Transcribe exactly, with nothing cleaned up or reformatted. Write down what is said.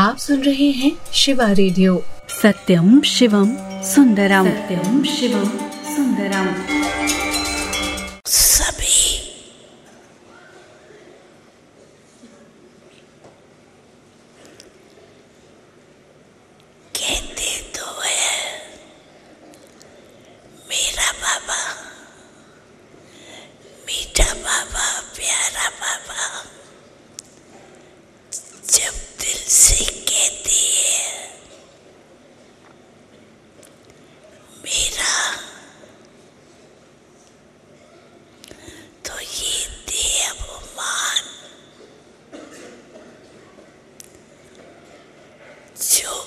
आप सुन रहे हैं शिवा रेडियो। सत्यम शिवम सुंदरम, सत्यम शिवम सुंदरम। सभी कहते तो है मेरा बाबा, मीठा बाबा, प्यारा बाबा, जब दिल से कहती है मेरा, तो ये दे अपमान जो